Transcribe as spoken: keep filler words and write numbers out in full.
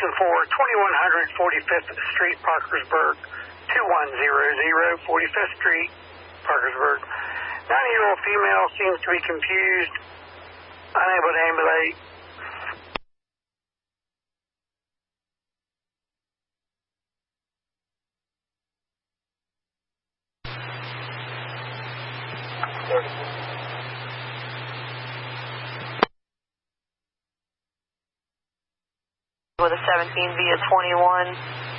Station four, twenty-one hundred forty-fifth Street, Parkersburg, two one zero zero, forty-fifth Street, Parkersburg. ninety-year-old female seems to be confused, unable to ambulate. With a seventeen via twenty-one.